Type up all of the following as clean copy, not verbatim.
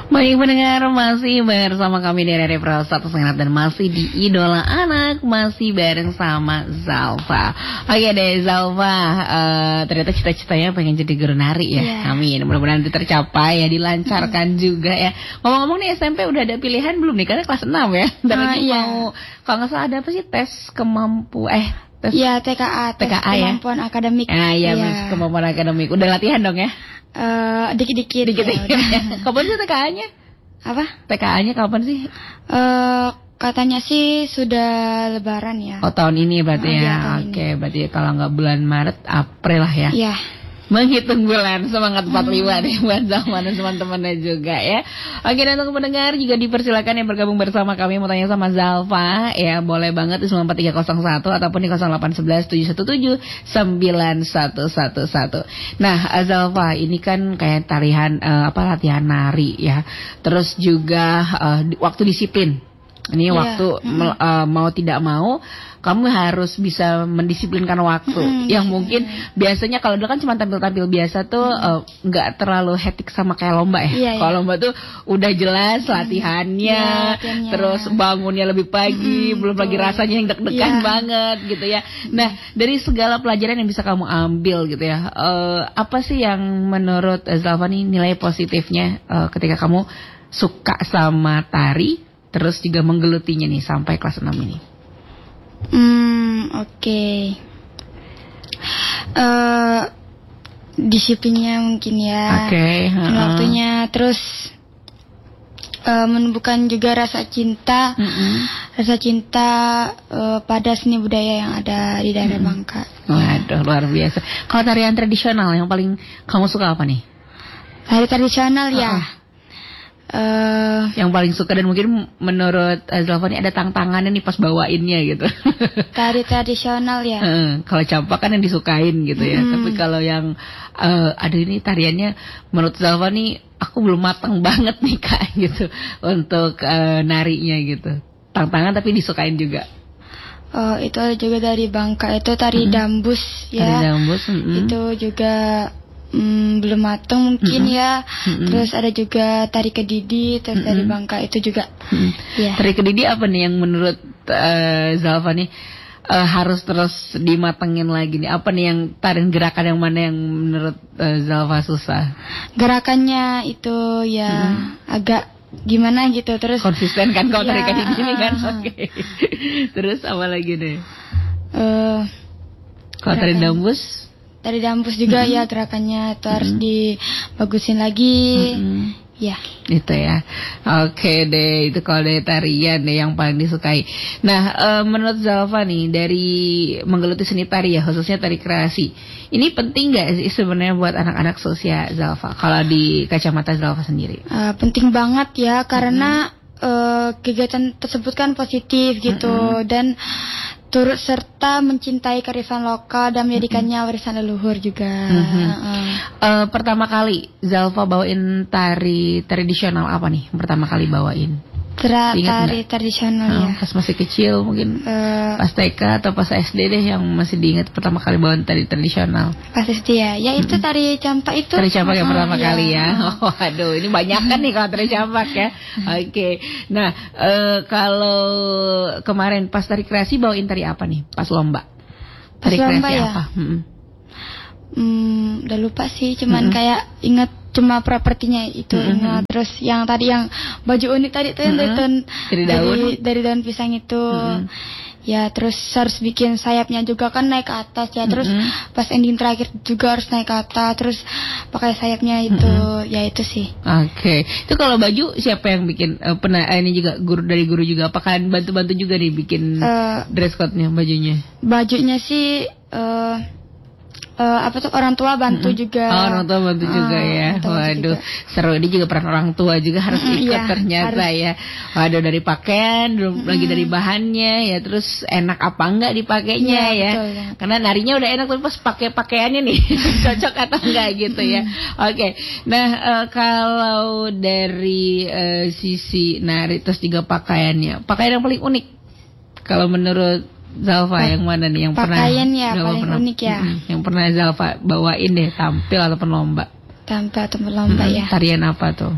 Baik pendengar, masih bersama kami di RRI Pro 1 Sengat dan masih di Idola Anak, masih bareng sama Zalfa. Oke deh Zalfa, ternyata cita-citanya pengen jadi guru nari ya. Amin, mudah-mudahan itu tercapai ya, dilancarkan juga ya. Ngomong-ngomong nih SMP udah ada pilihan belum nih? Karena kelas 6 ya. Dan lagi mau, kalau nggak salah ada apa sih tes tes. Iya, TKA, tes kemampuan akademik. Iya, kemampuan akademik. Udah latihan dong ya? Dikit-dikit. Kapan sih TKA-nya? Apa? TKA-nya kapan sih? Katanya sih sudah lebaran ya. Oh, tahun ini berarti ya. Oke, berarti kalau nggak bulan Maret, April lah ya. Iya. Menghitung bulan, semangat 45 nih buat Zalfa dan teman-temannya juga ya. Oke, dan untuk mendengar juga dipersilakan yang bergabung bersama kami mau tanya sama Zalfa ya, boleh banget di 94301 ataupun di 0811 717 9111. Nah, Zalfa ini kan kayak latihan nari ya. Terus juga waktu disiplin. Ini waktu mau tidak mau kamu harus bisa mendisiplinkan waktu. Yang mungkin biasanya kalau dulu kan cuma tampil-tampil biasa tuh nggak terlalu hektik sama kayak lomba ya. Kalau lomba tuh udah jelas latihannya, terus bangunnya lebih pagi, belum lagi rasanya yang deg-degan banget gitu ya. Nah, dari segala pelajaran yang bisa kamu ambil gitu ya, apa sih yang menurut Zalfa nih nilai positifnya ketika kamu suka sama tari, terus juga menggelutinya nih sampai kelas 6 ini? Oke. Disiplinnya mungkin ya. Waktunya, terus menumbuhkan juga rasa cinta, pada seni budaya yang ada di daerah Bangka. Waduh, luar biasa. Kalau tarian tradisional yang paling kamu suka apa nih? Tari tradisional ya. Yang paling suka dan mungkin menurut Zalfa ini ada tantangannya nih pas bawainnya gitu. Tari tradisional ya. Kalau campak kan yang disukain gitu ya. Tapi kalau yang aduh ini tariannya menurut Zalfa nih aku belum matang banget nih Kak gitu untuk narinya gitu. Tantangan tapi disukain juga. Itu ada juga dari Bangka, itu tari dambus ya. Tari dambus. Itu juga belum matang mungkin ya. Terus ada juga tari kedidi, terus dari Bangka itu juga. Tari kedidi apa nih yang menurut Zalfa nih harus terus dimatengin lagi nih? Apa nih yang gerakan yang mana yang menurut Zalfa susah? Gerakannya itu ya agak gimana gitu, terus konsisten kan kalau tari kedidi ini kan. Terus apa lagi deh? Kalau tari dambus? Tari dambus juga ya gerakannya itu harus dibagusin lagi. Ya. Itu ya. Oke deh, itu kalau dari tarian deh yang paling disukai. Nah, menurut Zalfa nih dari menggeluti seni tari ya, khususnya tari kreasi, ini penting nggak sih sebenarnya buat anak-anak seusia Zalfa? Kalau di kacamata Zalfa sendiri? Penting banget ya, karena kegiatan tersebut kan positif gitu dan turut serta mencintai kearifan lokal dan menjadikannya warisan leluhur juga. Pertama kali Zalfa bawain tari tradisional apa nih? Pertama kali bawain? Tari tradisional ya. Pas masih kecil mungkin pas TK atau pas SD deh yang masih diingat pertama kali bawain tari tradisional. Pas SD ya. Ya itu tari campak itu. Tari campak yang pertama kali ya. Waduh, ini banyak kan nih kalau tari campak ya. Oke. Nah, kalau kemarin pas tari kreasi bawain tari apa nih? Pas lomba. Tari kreasi ya? Apa? Udah lupa sih, cuman kayak ingat cuma propertinya itu ingat. Terus yang tadi yang baju unik tadi tuh yang dari daun pisang itu. Ya terus harus bikin sayapnya juga kan naik ke atas ya. Terus pas ending terakhir juga harus naik ke atas. Terus pakai sayapnya itu. Ya itu sih. Oke. Itu kalau baju siapa yang bikin? Pernah ini juga dari guru juga. Apakah bantu-bantu juga nih bikin dress code-nya, bajunya? Bajunya sih orang tua bantu juga. Orang tua bantu juga ya. Waduh, seru. Ini juga peran orang tua juga harus ikut ternyata harus. Ya. Waduh, dari pakaian, lagi dari bahannya ya, terus enak apa enggak dipakainya ya. Betul, ya. Karena narinya udah enak, tapi pas pakai pakaiannya nih cocok atau enggak gitu ya. Oke. Nah, kalau dari sisi nari terus juga pakaian yang paling unik kalau menurut Zalfa yang mana nih yang pakaian ya paling unik ya? Yang pernah Zalfa bawain deh tampil ataupun lomba? Tampil ataupun lomba ya. Tarian apa tuh?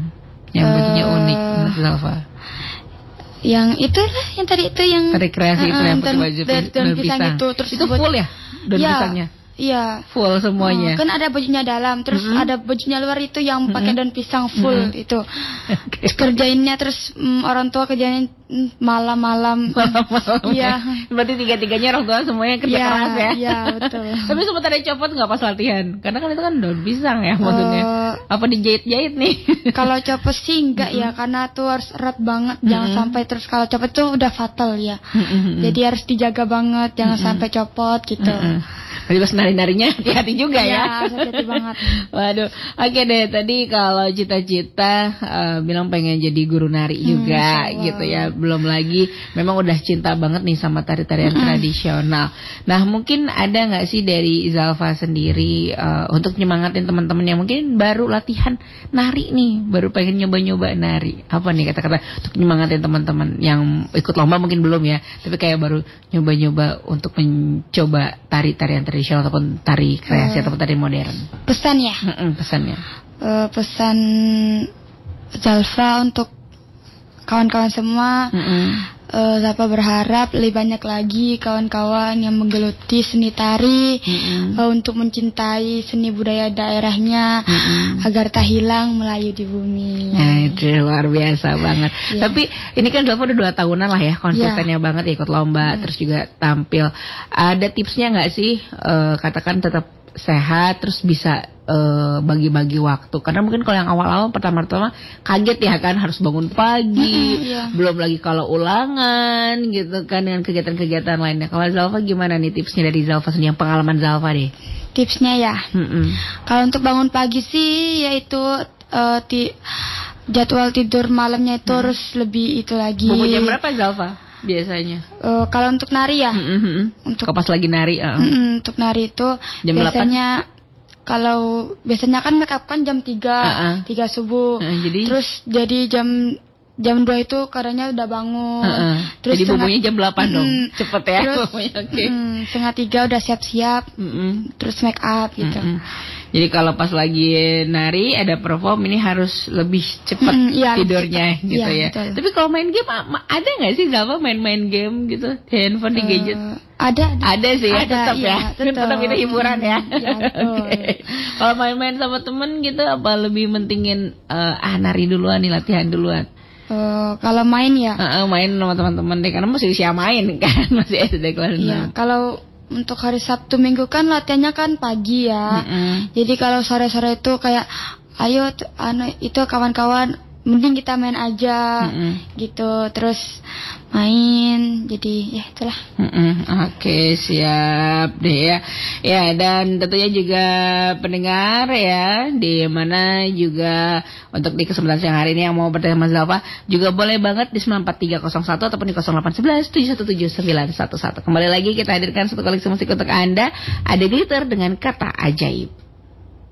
Yang bajunya unik menurut Zalfa. Yang itulah yang tadi itu yang tari kreasi itu yang pakai baju daun pisang itu terus itu full ya daun pisangnya. Iya, full semuanya. Kan ada bajunya dalam, terus ada bajunya luar itu yang pakai daun pisang full itu. Okay. Kerjainnya terus orang tua kerjain malam-malam. Iya. Berarti tiga-tiganya orang tua semuanya kerja keras ya. Iya, betul. Tapi sempat ada copot nggak pas latihan? Karena kan itu kan daun pisang ya maksudnya. Apa dijahit-jahit nih? Kalau copot sih enggak ya, karena tuh harus erat banget, jangan sampai terus kalau copot tuh udah fatal ya. Jadi harus dijaga banget, jangan sampai copot gitu. Jadi pas nari-narinya hati-hati juga ya. Hati-hati banget. Waduh, oke deh. Tadi kalau cita-cita bilang pengen jadi guru nari juga gitu ya. Belum lagi memang udah cinta banget nih sama tari-tarian tradisional. Nah mungkin ada nggak sih dari Zalfa sendiri untuk nyemangatin teman-teman yang mungkin baru latihan nari nih, baru pengen nyoba-nyoba nari. Apa nih kata-kata untuk nyemangatin teman-teman yang ikut lomba mungkin belum ya, tapi kayak baru nyoba-nyoba untuk mencoba tari-tarian tradisional ataupun tari kreasi ataupun tari modern. Pesan ya? Pesannya. Pesan Zalfa untuk kawan-kawan semua. Zalfa berharap lebih banyak lagi kawan-kawan yang menggeluti seni tari untuk mencintai seni budaya daerahnya agar tak hilang melayu di bumi. Nah itu luar biasa banget. Tapi ini kan Zalfa udah 2 tahunan lah ya konsistennya banget ya ikut lomba terus juga tampil. Ada tipsnya nggak sih katakan tetap sehat terus bisa bagi-bagi waktu, karena mungkin kalau yang awal-awal pertama-tama kaget ya kan, harus bangun pagi, belum lagi kalau ulangan gitu kan dengan kegiatan-kegiatan lainnya. Kalau Zalfa gimana nih tipsnya dari Zalfa sendiri, yang pengalaman Zalfa deh? Tipsnya ya, kalau untuk bangun pagi sih yaitu jadwal tidur malamnya itu harus lebih itu lagi. Bangun jam berapa Zalfa biasanya? Kalau untuk nari ya, untuk pas lagi nari, untuk nari itu jam biasanya 8? Kalau biasanya kan make up kan jam 3 subuh. Terus jadi jam 2 itu kadangnya udah bangun. Terus jadi bobonya jam 8 dong. Cepet ya. Terus setengah 3 udah siap-siap. Terus make up gitu. Jadi kalau pas lagi nari ada perform ini harus lebih cepat tidurnya gitu ya. Betul. Tapi kalau main game ada nggak sih Zalfa main-main game gitu di handphone, di gadget? Ada sih ya, tetap ya. Tetap itu hiburan ya. Okay. Kalau main-main sama temen gitu apa lebih mentingin nari duluan nih, latihan duluan? Kalau main ya. Main sama teman-teman deh, karena masih usia main kan, masih SD kelas 6. Iya, kalau untuk hari Sabtu Minggu kan latihannya kan pagi ya. Jadi kalau sore-sore itu kayak ayo itu kawan-kawan mending kita main aja gitu, terus main, jadi ya itulah. Oke, siap deh ya. Ya, dan tentunya juga pendengar ya, di mana juga untuk di kesempatan siang hari ini yang mau bertanya sama Zalfa juga boleh banget di 94301 ataupun di 0811 717 911. Kembali lagi kita hadirkan satu koleksi musik untuk Anda, ada Glitter dengan Kata Ajaib.